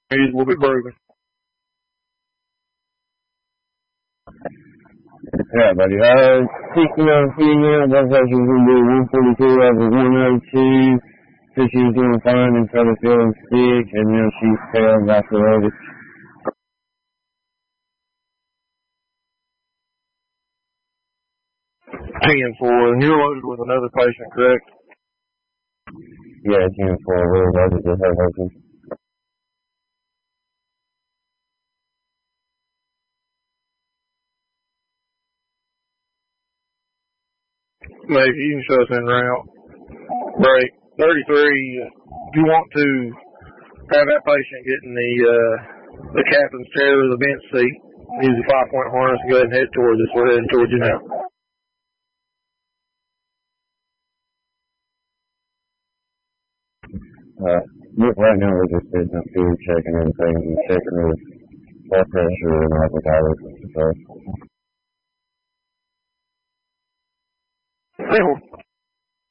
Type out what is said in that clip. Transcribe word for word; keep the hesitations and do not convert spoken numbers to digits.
He's a little bit broken. Yeah, buddy. Uh, speaking of female, that's actually going to be one forty-two over one oh two. So she was doing fine and started feeling sick, and then she failed vasculitis. ten four, and you're loaded with another patient, correct? Yeah, ten four, we're loaded with her husband. Maybe you can show us en route. Break. thirty-three, if you want to have that patient get in the, uh, the captain's chair or the bench seat, use the five-point harness and go ahead and head towards us. We're heading towards you now. Uh, right now we're just sitting up here checking everything and checking her blood pressure and all the vitals and stuff. Hey,